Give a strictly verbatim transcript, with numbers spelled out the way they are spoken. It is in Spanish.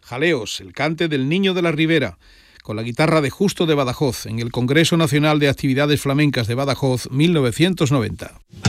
Jaleos, el cante del Niño de la Ribera, con la guitarra de Justo de Badajoz, en el Congreso Nacional de Actividades Flamencas de Badajoz, mil novecientos noventa.